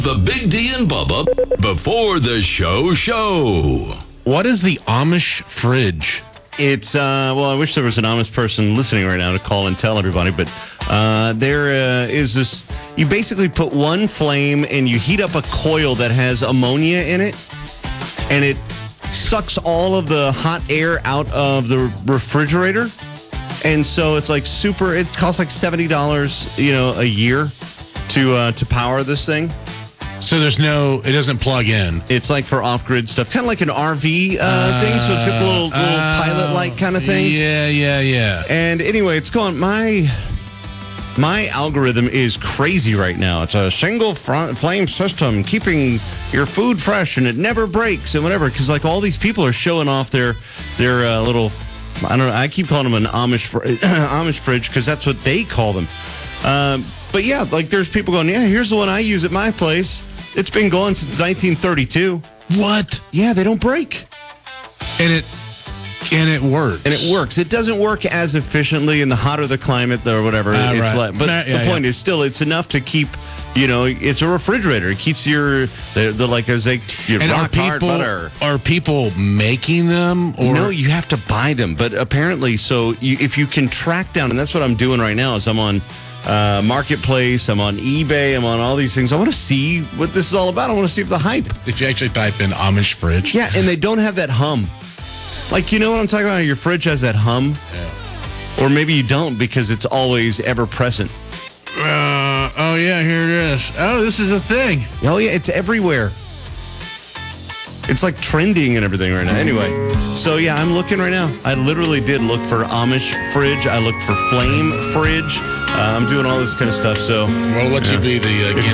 The Big D and Bubba before the show. What is the Amish fridge? It's, well, I wish there was an Amish person listening right now to call and tell everybody, but there is this, you basically put one flame and you heat up a coil that has ammonia in it, and it sucks all of the hot air out of the refrigerator. And so it's like it costs like $70, a year to power this thing. So it doesn't plug in. It's like for off-grid stuff, kind of like an RV thing. So it's got the little pilot light kind of thing. Yeah. And anyway, it's going. My algorithm is crazy right now. It's a single flame system, keeping your food fresh, and it never breaks and whatever. Because like all these people are showing off their little. I don't know. I keep calling them an Amish fridge because that's what they call them. But yeah, like there's people going, yeah, here's the one I use at my place. It's been going since 1932. What? Yeah, they don't break. And it works. And it works. It doesn't work as efficiently in the hotter the climate or whatever. It's right. But the point is still, it's enough to keep, it's a refrigerator. It keeps your rock hard butter. Are people making them? Or? No, you have to buy them. But apparently, if you can track down, and that's what I'm doing right now, is I'm on Marketplace, I'm on eBay, I'm on all these things. I want to see what this is all about. I want to see if the hype. If you actually type in Amish fridge. Yeah, and they don't have that hum. Like, you know what I'm talking about? Your fridge has that hum. Yeah. Or maybe you don't because it's always ever present. Oh, yeah, here it is. Oh, this is a thing. Oh, yeah, it's everywhere. It's like trending and everything right now. Anyway, so yeah, I'm looking right now. I literally did look for Amish fridge. I looked for flame fridge. I'm doing all this kind of stuff. So We'll let you be the